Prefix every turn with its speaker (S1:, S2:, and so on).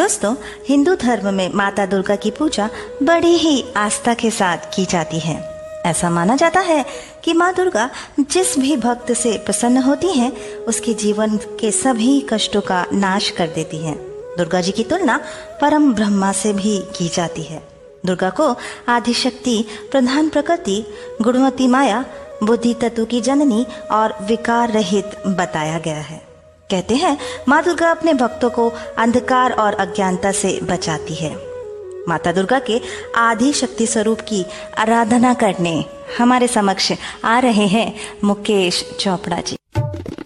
S1: दोस्तों, हिंदू धर्म में माता दुर्गा की पूजा बड़ी ही आस्था के साथ की जाती है। ऐसा माना जाता है कि माँ दुर्गा जिस भी भक्त से प्रसन्न होती हैं, उसके जीवन के सभी कष्टों का नाश कर देती हैं। दुर्गा जी की तुलना परम ब्रह्मा से भी की जाती है। दुर्गा को आदिशक्ति, प्रधान प्रकृति, गुणवती माया, बुद्धि तत्व की जननी और विकार रहित बताया गया है। कहते हैं माँ दुर्गा अपने भक्तों को अंधकार और अज्ञानता से बचाती है। माता दुर्गा के आदि शक्ति स्वरूप की आराधना करने हमारे समक्ष आ रहे हैं मुकेश चोपड़ा जी।